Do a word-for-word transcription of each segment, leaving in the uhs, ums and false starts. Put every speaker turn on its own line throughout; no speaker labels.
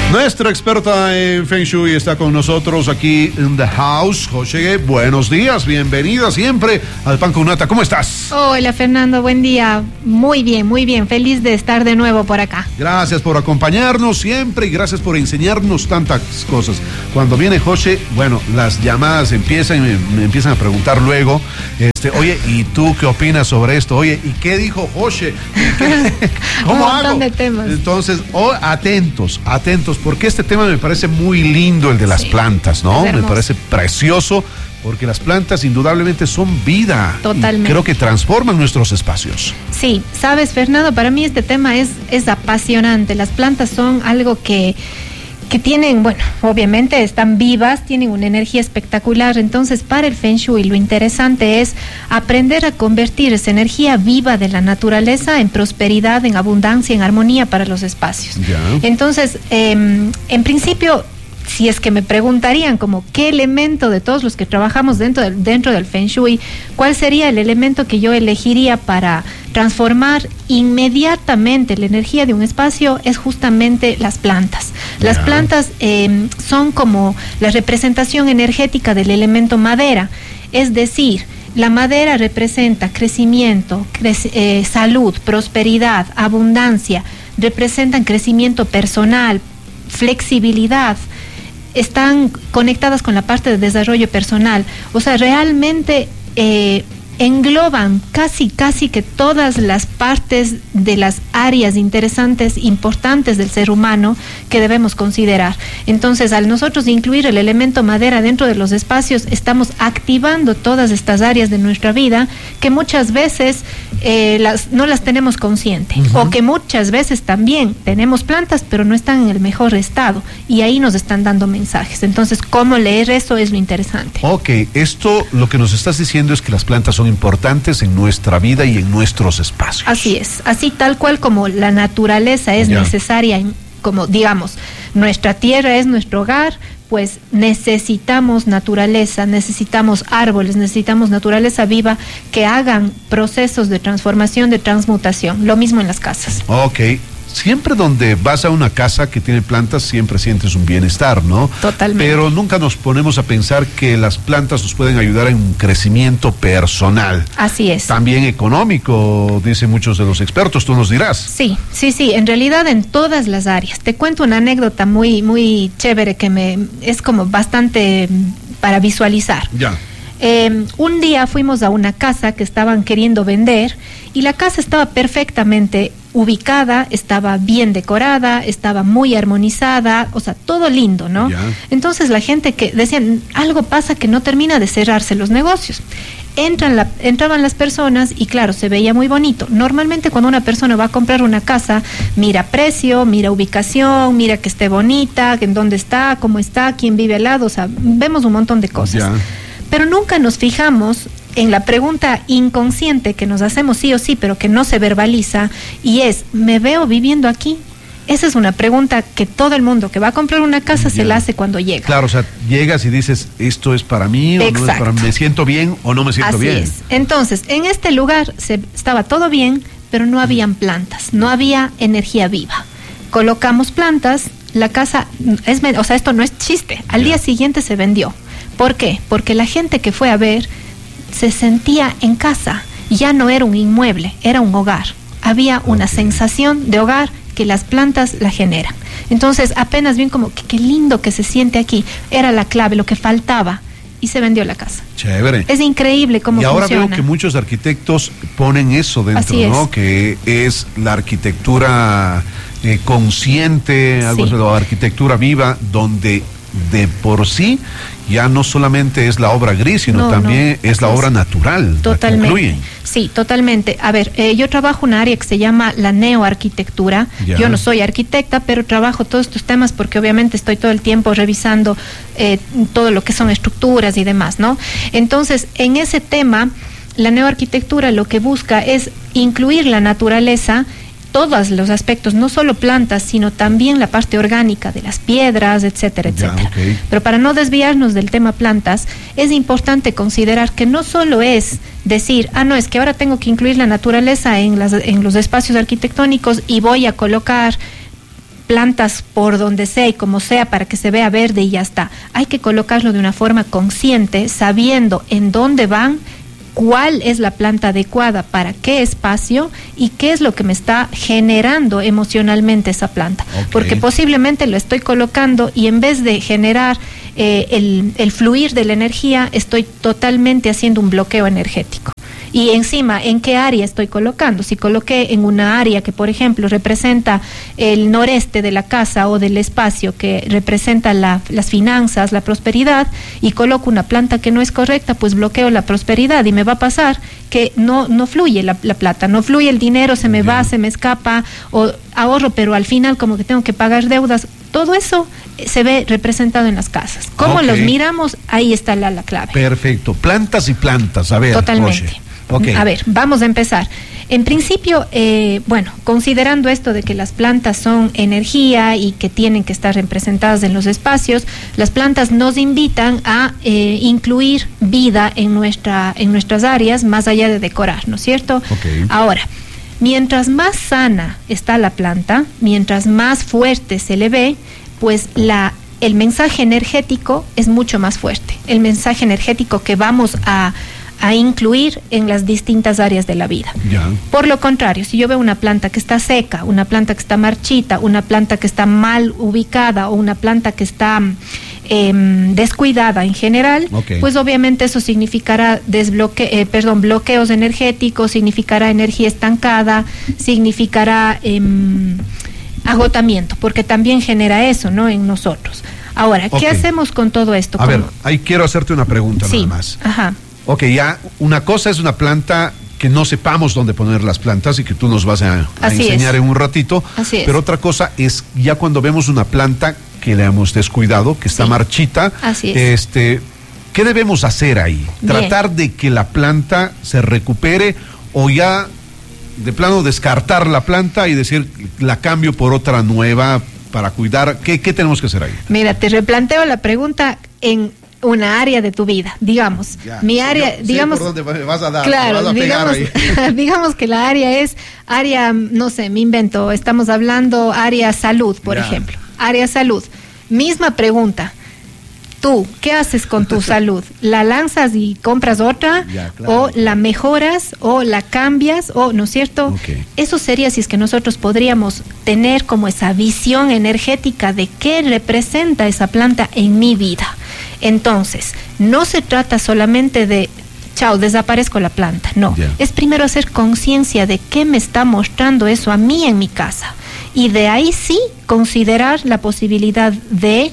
Nuestra experta en Feng Shui está con nosotros aquí en The House. José, buenos días, bienvenida siempre al Pan con Nata. ¿Cómo estás?
Hola, Fernando, buen día. Muy bien, muy bien. Feliz de estar de nuevo por acá.
Gracias por acompañarnos siempre y gracias por enseñarnos tantas cosas. Cuando viene José, bueno, las llamadas empiezan y me, me empiezan a preguntar luego, este, oye, ¿y tú qué opinas sobre esto? Oye, ¿y qué dijo José? ¿Cómo
Un montón
hago?
de temas.
Entonces, oh, atentos, atentos, porque este tema me parece muy lindo, el de las
Sí,
plantas, ¿no?
es
Me
hermoso.
parece precioso, porque las plantas indudablemente son vida.
Totalmente.
Y creo que transforman nuestros espacios.
Sí, sabes, Fernando, para mí este tema es, es apasionante. Las plantas son algo que, que tienen, bueno, obviamente están vivas, tienen una energía espectacular. Entonces, para el Feng Shui, lo interesante es aprender a convertir esa energía viva de la naturaleza en prosperidad, en abundancia, en armonía para los espacios.
Ya.
Entonces, eh, en principio, si es que me preguntarían como qué elemento de todos los que trabajamos dentro del, dentro del Feng Shui, ¿cuál sería el elemento que yo elegiría para transformar inmediatamente la energía de un espacio? Es justamente las plantas. Las
Ya.
plantas eh, son como la representación energética del elemento madera, es decir, la madera representa crecimiento, crec- eh, salud, prosperidad, abundancia, representan crecimiento personal, flexibilidad, están conectadas con la parte de desarrollo personal. O sea, realmente eh, engloban casi, casi que todas las partes de las áreas interesantes, importantes del ser humano que debemos considerar. Entonces, al nosotros incluir el elemento madera dentro de los espacios, estamos activando todas estas áreas de nuestra vida que muchas veces eh, las, no las tenemos consciente,
Uh-huh.
o que muchas veces también tenemos plantas, pero no están en el mejor estado, y ahí nos están dando mensajes. Entonces, ¿cómo leer eso es lo interesante?
Ok, esto lo que nos estás diciendo es que las plantas son importantes en nuestra vida y en nuestros espacios.
Así es, así tal cual como la naturaleza es
Ya.
necesaria, en, como digamos, nuestra tierra es nuestro hogar, pues necesitamos naturaleza, necesitamos árboles, necesitamos naturaleza viva que hagan procesos de transformación, de transmutación. Lo mismo en las casas.
Ok, siempre donde vas a una casa que tiene plantas, siempre sientes un bienestar, ¿no?
Totalmente.
Pero nunca nos ponemos a pensar que las plantas nos pueden ayudar en un crecimiento personal.
Así es.
También económico, dicen muchos de los expertos, tú nos dirás.
Sí, sí, sí, en realidad en todas las áreas. Te cuento una anécdota muy, muy chévere que me es como bastante mm, para visualizar.
Ya.
Eh, un día fuimos a una casa que estaban queriendo vender y la casa estaba perfectamente ubicada, estaba bien decorada, estaba muy armonizada, o sea, todo lindo, ¿no?
Ya.
Entonces la gente que decían, algo pasa que no termina de cerrarse los negocios. Entran la, entraban las personas y claro, se veía muy bonito. Normalmente cuando una persona va a comprar una casa, mira precio, mira ubicación, mira que esté bonita, en dónde está, cómo está, quién vive al lado, o sea, vemos un montón de cosas.
Ya.
Pero nunca nos fijamos en la pregunta inconsciente que nos hacemos sí o sí, pero que no se verbaliza, y es, ¿me veo viviendo aquí? Esa es una pregunta que todo el mundo que va a comprar una casa se
Ya.
la hace cuando llega.
Claro, o sea, llegas y dices, esto es para mí o no es
Exacto.
para mí, me siento bien o no me siento
Así
bien.
es. Entonces, en este lugar se, estaba todo bien, pero no habían plantas, no había energía viva. Colocamos plantas, la casa, es, o sea, esto no es chiste, al día siguiente se vendió. ¿Por qué? Porque la gente que fue a ver se sentía en casa, ya no era un inmueble, era un hogar. Había una
Ok.
sensación de hogar que las plantas la generan. Entonces, apenas bien como que qué lindo que se siente aquí, era la clave, lo que faltaba, y se vendió la casa.
Chévere.
Es increíble cómo
Y ahora
funciona.
veo que muchos arquitectos ponen eso dentro,
Así es.
¿no? Que es la arquitectura eh, consciente, algo
Sí.
así, o arquitectura viva, donde de por sí ya no solamente es la obra gris, sino
No,
también
no,
es la
así
obra
es.
natural. la que
Totalmente.
incluyen.
Sí, totalmente. A ver, eh, yo trabajo en un área que se llama la neoarquitectura.
Ya.
Yo no soy arquitecta, pero trabajo todos estos temas porque obviamente estoy todo el tiempo revisando eh, todo lo que son estructuras y demás, ¿no? Entonces, en ese tema, la neoarquitectura lo que busca es incluir la naturaleza, todos los aspectos, no solo plantas, sino también la parte orgánica de las piedras, etcétera,
Ya,
etcétera.
ok.
Pero para no desviarnos del tema plantas, es importante considerar que no solo es decir, ah, no, es que ahora tengo que incluir la naturaleza en, las, en los espacios arquitectónicos y voy a colocar plantas por donde sea y como sea para que se vea verde y ya está. Hay que colocarlo de una forma consciente, sabiendo en dónde van, cuál es la planta adecuada para qué espacio y qué es lo que me está generando emocionalmente esa planta. Okay. Porque posiblemente lo estoy colocando y en vez de generar eh, el, el fluir de la energía, estoy totalmente haciendo un bloqueo energético. Y encima, ¿en qué área estoy colocando? Si coloqué en una área que, por ejemplo, representa el noreste de la casa o del espacio, que representa la, las finanzas, la prosperidad, y coloco una planta que no es correcta, pues bloqueo la prosperidad y me va a pasar que no, no fluye la, la plata, no fluye el dinero, se me va, se me escapa, o ahorro, pero al final como que tengo que pagar deudas. Todo eso se ve representado en las casas. ¿Cómo okay. los miramos? Ahí está la, la clave.
Perfecto. Plantas y plantas, a ver.
Totalmente.
Roche. Okay.
A ver, vamos a empezar. En principio, eh, bueno, considerando esto de que las plantas son energía y que tienen que estar representadas en los espacios, las plantas nos invitan a eh, incluir vida en nuestra, en nuestras áreas, más allá de decorar, ¿no es cierto?
Okay.
Ahora, mientras más sana está la planta, mientras más fuerte se le ve, pues la el mensaje energético es mucho más fuerte. El mensaje energético que vamos a a incluir en las distintas áreas de la vida.
Ya.
Por lo contrario, si yo veo una planta que está seca, una planta que está marchita, una planta que está mal ubicada o una planta que está eh, descuidada en general,
okay.
pues obviamente eso significará desbloque, eh, perdón, bloqueos energéticos, significará energía estancada, significará eh, agotamiento, porque también genera eso, ¿no?, en nosotros. Ahora, ¿qué
okay.
hacemos con todo esto?
A ver, ahí quiero hacerte una pregunta
sí.
nada más.
Ajá.
Ok, ya una cosa es una planta que no sepamos dónde poner las plantas y que tú nos vas a, a enseñar es. en un ratito.
Así
pero
es.
Otra cosa es ya cuando vemos una planta que le hemos descuidado, que está
sí.
marchita.
Así es.
Este, ¿qué debemos hacer ahí?
Bien.
¿Tratar de que la planta se recupere o ya de plano descartar la planta y decir la cambio por otra nueva para cuidar? ¿Qué, qué tenemos que hacer ahí?
Mira, te replanteo la pregunta en una área de tu vida, digamos,
ya,
mi área,
yo,
digamos,
por dónde vas a dar,
claro,
vas a
digamos, digamos que la área es área, no sé, me invento, estamos hablando área salud, por
ya.
ejemplo, área salud, misma pregunta, tú, ¿qué haces con tu salud? ¿La lanzas y compras otra?
Ya, claro.
¿O la mejoras? ¿O la cambias? ¿O, no es cierto?
Okay.
Eso sería si es que nosotros podríamos tener como esa visión energética de qué representa esa planta en mi vida. Entonces, no se trata solamente de, chao, desaparezco la planta, no.
Yeah.
Es primero hacer conciencia de qué me está mostrando eso a mí en mi casa. Y de ahí sí considerar la posibilidad de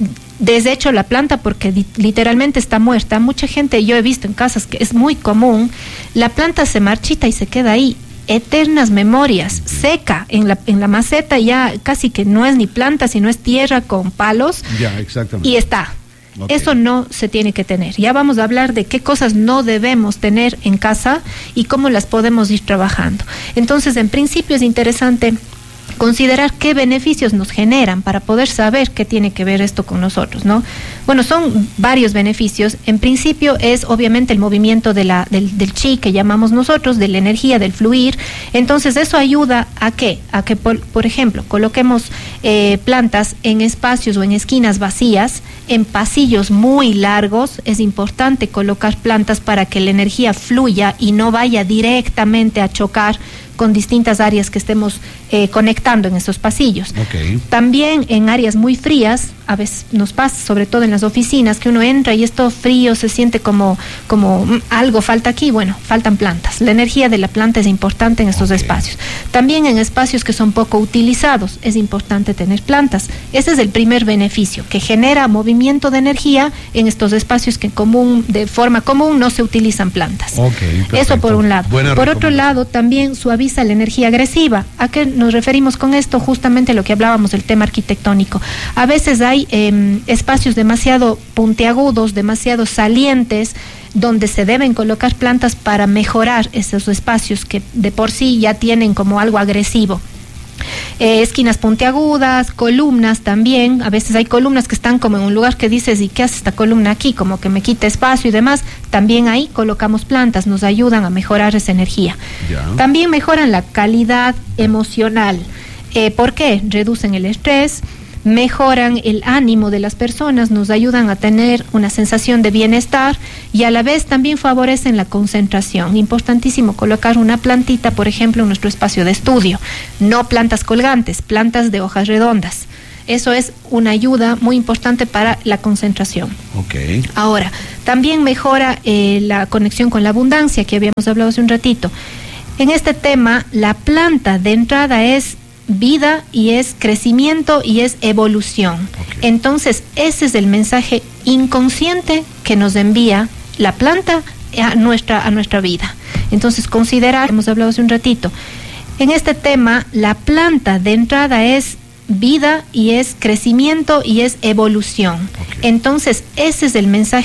desecho la planta porque di- literalmente está muerta. Mucha gente, yo he visto en casas que es muy común, la planta se marchita y se queda ahí. Eternas memorias, seca en la en la maceta, ya casi que no es ni planta, sino es tierra con palos.
Ya, exactamente.
Y está.
Okay.
Eso no se tiene que tener. Ya vamos a hablar de qué cosas no debemos tener en casa y cómo las podemos ir trabajando. Entonces, en principio es interesante considerar qué beneficios nos generan para poder saber qué tiene que ver esto con nosotros, ¿no? Bueno, son varios beneficios. En principio es obviamente el movimiento de la, del, del chi que llamamos nosotros, de la energía, del fluir. Entonces eso ayuda a qué, a que por, por ejemplo coloquemos eh, plantas en espacios o en esquinas vacías, en pasillos muy largos. Es importante colocar plantas para que la energía fluya y no vaya directamente a chocar con distintas áreas que estemos eh, conectando en esos pasillos.
Okay.
También en áreas muy frías, a veces nos pasa, sobre todo en las oficinas, que uno entra y es todo frío, se siente como, como mm, algo falta aquí. Bueno, faltan plantas. La energía de la planta es importante en estos
Okay.
espacios. También en espacios que son poco utilizados, es importante tener plantas. Ese es el primer beneficio, que genera movimiento de energía en estos espacios que en común, de forma común no se utilizan plantas.
Okay,
eso por un lado.
Buena
por otro lado, también suaviza la energía agresiva. ¿A qué nos referimos con esto? Justamente lo que hablábamos del tema arquitectónico. A veces hay eh, espacios demasiado puntiagudos, demasiado salientes, donde se deben colocar plantas para mejorar esos espacios que de por sí ya tienen como algo agresivo. Eh, esquinas puntiagudas, columnas también. A veces hay columnas que están como en un lugar que dices, ¿y qué hace esta columna aquí? Como que me quita espacio y demás. También ahí colocamos plantas, nos ayudan a mejorar esa energía.
Ya.
También mejoran la calidad emocional. Eh, ¿Por qué? Reducen el estrés, mejoran el ánimo de las personas, nos ayudan a tener una sensación de bienestar y a la vez también favorecen la concentración. Importantísimo colocar una plantita, por ejemplo, en nuestro espacio de estudio. No plantas colgantes, plantas de hojas redondas. Eso es una ayuda muy importante para la concentración.
Okay.
Ahora, también mejora eh, la conexión con la abundancia, que habíamos hablado hace un ratito. En este tema, la planta de entrada es vida y es crecimiento y es evolución. Okay. Entonces, ese es el mensaje inconsciente que nos envía la planta a nuestra, a nuestra vida. Entonces, considerar, hemos hablado hace un ratito, en este tema, la planta de entrada es vida y es crecimiento y es evolución. Okay. Entonces, ese es el mensaje